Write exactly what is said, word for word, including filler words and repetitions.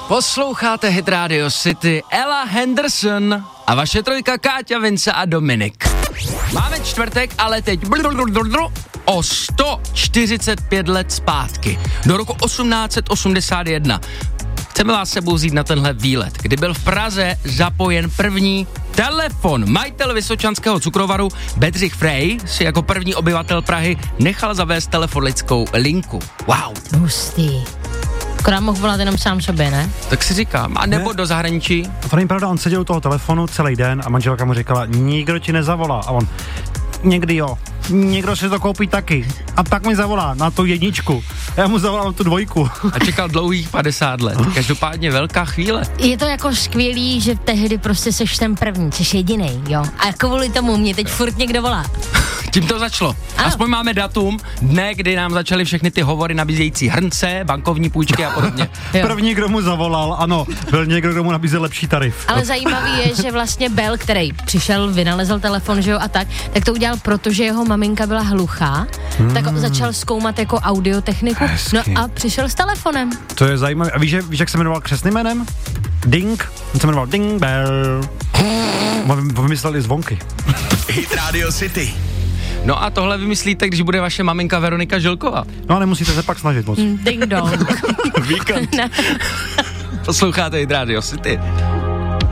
Posloucháte Hit Radio City, Ella Henderson a vaše trojka Káťa, Vince a Dominik. Máme čtvrtek, ale teď o sto čtyřicet pět let zpátky, do roku osmnáct set osmdesát jedna. Chceme vás sebou vzít na tenhle výlet, kdy byl v Praze zapojen první telefon. Majitel vysočanského cukrovaru Bedřich Frey si jako první obyvatel Prahy nechal zavést telefonickou linku. Wow. Hustý. Akorát mohl volat jenom sám sobě, ne? Tak si říkám, a nebo ne? do zahraničí. A to není pravda, on seděl u toho telefonu celý den a manželka mu říkala, nikdo ti nezavolá. A on, někdy jo, někdo si to koupí taky. A tak mi zavolá na tu jedničku. Já mu zavolal na tu dvojku. A čekal dlouhých padesát let. Každopádně velká chvíle. Je to jako skvělý, že tehdy prostě seš ten první, jsi jedinej, jo. A kvůli tomu mě teď furt někdo volá. Tím to začalo. Ano. Aspoň máme datum, dne, kdy nám začaly všechny ty hovory nabízející hrnce, bankovní půjčky a podobně. První, kdo mu zavolal, ano, byl někdo, kdo mu nabízel lepší tarif. Ale zajímavý je, že vlastně Bell, který přišel, vynalezl telefon, že jo, a tak, tak to udělal, protože jeho maminka byla hluchá, hmm. tak začal zkoumat jako audiotechniku, Hezky. no a přišel s telefonem. To je zajímavé. A víš, že, víš jak se jmenoval křestným jménem? Ding. On se jmenoval Ding Bell. Vymysleli zvonky. Hit Radio City. No a tohle vymyslíte, když bude vaše maminka Veronika Žilková. No a nemusíte se pak snažit moc. Ding dong. Víkend. Posloucháte Hit Radio City.